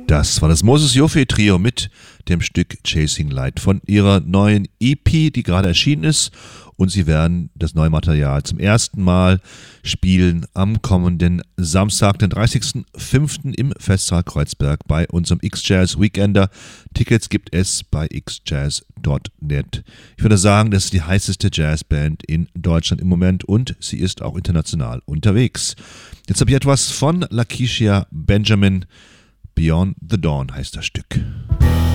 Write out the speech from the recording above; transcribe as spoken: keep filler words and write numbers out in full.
Das war das Moses Joffe Trio mit dem Stück Chasing Light von ihrer neuen E P, die gerade erschienen ist. Und sie werden das neue Material zum ersten Mal spielen am kommenden Samstag, den dreißigsten fünften im Festsaal Kreuzberg bei unserem X-Jazz Weekender. Tickets gibt es bei x jazz punkt net. Ich würde sagen, das ist die heißeste Jazzband in Deutschland im Moment und sie ist auch international unterwegs. Jetzt habe ich etwas von Lakecia Benjamin. Beyond the Dawn heißt das Stück.